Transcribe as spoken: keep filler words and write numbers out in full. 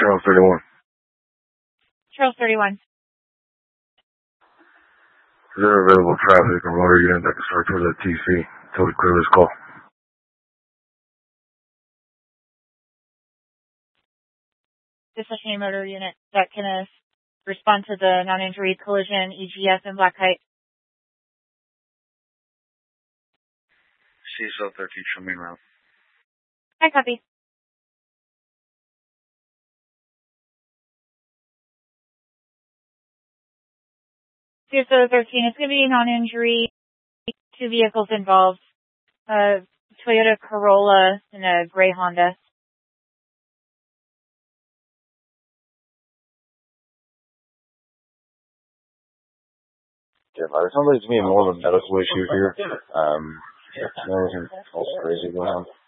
Charles thirty-one. Charles thirty-one. Is there available traffic or motor unit that can start towards that T C? Totally clear this call. Dispatching motor unit that can uh, respond to the non-injury collision E G F in Black Height. C S L thirteen, show me around. Hi, copy. C S O thirteen, it's going to be non-injury, two vehicles involved, a Toyota Corolla and a gray Honda. Yeah, it sounds like it's me more of a medical issue here. Um, there wasn't all crazy going on.